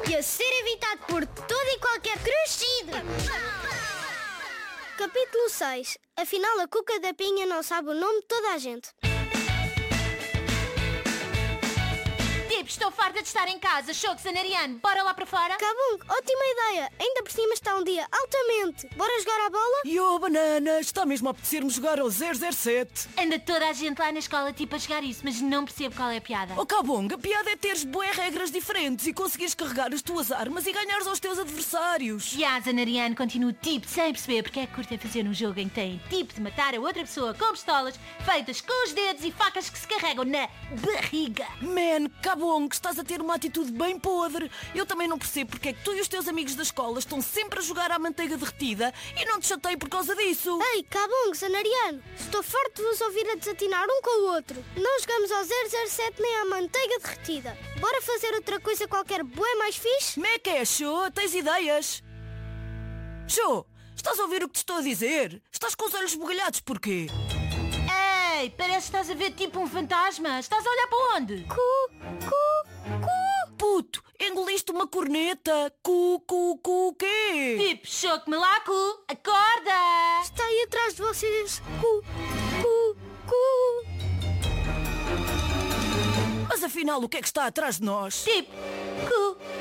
e a ser evitado por todo e qualquer crescido. Capítulo 6. Afinal, a Cuca da Pinha não sabe o nome de toda a gente. Estou farta de estar em casa. Choco, Sanariano, bora lá para fora? Cabung, ótima ideia. Ainda por cima está um dia altamente. Bora jogar a bola? E banana, está mesmo a apetecer-me jogar ao 007. Anda toda a gente lá na escola tipo a jogar isso, mas não percebo qual é a piada. Cabong, a piada é teres bué regras diferentes e conseguires carregar as tuas armas e ganhares aos teus adversários. E a Sanariano continua tipo sem perceber porque é que curtem fazer um jogo em que tem tipo de matar a outra pessoa com pistolas feitas com os dedos e facas que se carregam na barriga. Man, Cabong, que estás a ter uma atitude bem podre. Eu também não percebo porque é que tu e os teus amigos da escola estão sempre a jogar à manteiga derretida e não te chateio por causa disso. Ei, Cabung, Sanariano, estou farto de vos ouvir a desatinar um com o outro. Não jogamos ao 007 nem à manteiga derretida. Bora fazer outra coisa qualquer bué mais fixe? Como é que é, Show? Tens ideias? Show, estás a ouvir o que te estou a dizer? Estás com os olhos esbugalhados porquê? Ei, parece que estás a ver tipo um fantasma. Estás a olhar para onde? Cu. Puto, engoliste uma corneta. Cu, quê? Tipo, Choco, Melaco, acorda! Está aí atrás de vocês. Cu. Mas afinal, o que é que está atrás de nós? Tipo, cu.